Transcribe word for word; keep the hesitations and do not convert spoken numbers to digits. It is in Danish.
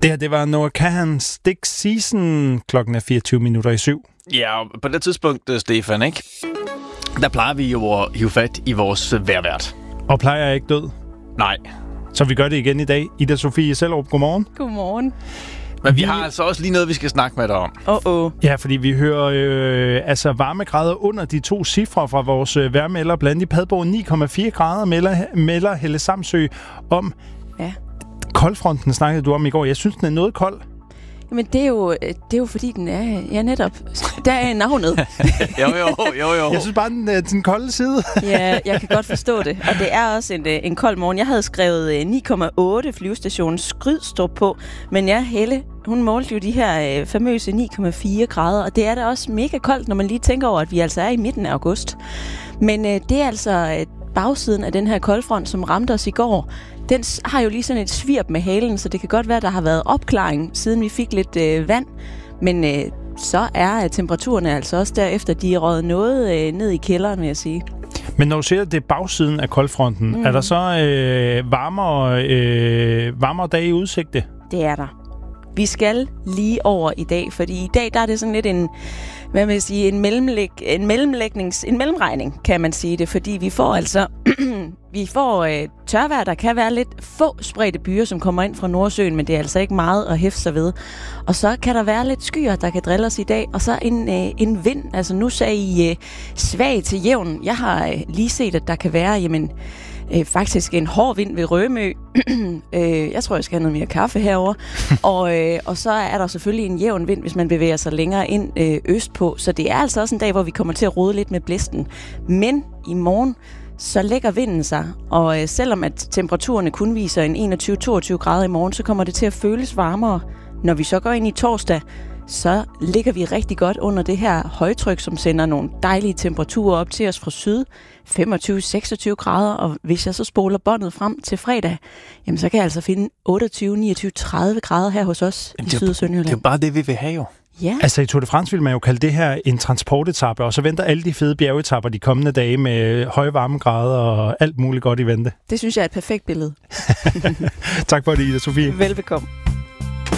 Det her, det var Noah Kahan, Stick Season. Klokken er fireogtyve minutter i syv. Ja, og på det tidspunkt, Stefan, ikke? Der plejer vi jo at hive fat i vores vejrvært. Og plejer jeg ikke død? Nej. Så vi gør det igen i dag. Ida Sofie Sellerup, godmorgen. Godmorgen. Men vi har altså også lige noget, vi skal snakke med dig om. Åh, oh, oh. Ja, fordi vi hører øh, altså varmegrader under de to cifre fra vores øh, vejrmelder. Blandt i Padborg ni komma fire grader melder, melder Helle Samsø om. Ja. Koldfronten snakkede du om i går. Jeg synes, den er noget kold. Men det er jo, det er jo fordi, den er... Ja, netop. Der er navnet. jo, jo, jo, jo. Jeg synes bare, den er den kolde side. Ja, jeg kan godt forstå det. Og det er også en, en kold morgen. Jeg havde skrevet ni komma otte flyvestationen Skrydstrup på. Men ja, Helle, hun målte jo de her øh, famøse ni komma fire grader. Og det er da også mega koldt, når man lige tænker over, at vi altså er i midten af august. Men øh, det er altså øh, bagsiden af den her koldfront, som ramte os i går. Den har jo lige sådan et svirp med halen, så det kan godt være, der har været opklaring, siden vi fik lidt øh, vand. Men øh, så er temperaturerne altså også derefter, de er røget noget øh, ned i kælderen, vil jeg sige. Men når du siger, at det er bagsiden af koldfronten, mm. er der så øh, varmere, øh, varmere dage i udsigte? Det er der. Vi skal lige over i dag, fordi i dag der er det sådan lidt en, hvad vil jeg sige, en, mellemlæg, en, mellemlægnings, en mellemregning, kan man sige det. Fordi vi får altså vi får øh, tørvejr, der kan være lidt få spredte byer, som kommer ind fra Nordsøen, men det er altså ikke meget at hæfte sig ved. Og så kan der være lidt skyer, der kan drille os i dag, og så en, øh, en vind. Altså nu sagde I øh, svag til jævn. Jeg har øh, lige set, at der kan være, jamen, Øh, faktisk en hård vind ved Rømø. øh, jeg tror, jeg skal have noget mere kaffe herover. og, øh, og så er der selvfølgelig en jævn vind, hvis man bevæger sig længere ind øh, østpå. Så det er altså også en dag, hvor vi kommer til at rode lidt med blæsten. Men i morgen, så lægger vinden sig. Og øh, selvom at temperaturerne kun viser en enogtyve til toogtyve grader i morgen, så kommer det til at føles varmere. Når vi så går ind i torsdag, så ligger vi rigtig godt under det her højtryk, som sender nogle dejlige temperaturer op til os fra syd. femogtyve til seksogtyve grader, og hvis jeg så spoler båndet frem til fredag, jamen så kan jeg altså finde otteogtyve, niogtyve, tredive grader her hos os jamen, i Syd- og Sønderjylland. Det er jo bare det, vi vil have jo. Ja. Altså i Tour de France vil man jo kalde det her en transportetappe, og så venter alle de fede bjergetapper de kommende dage med høje varmegrader og alt muligt godt i vente. Det synes jeg er et perfekt billede. Tak for det, Ida Sofie. Velbekomme.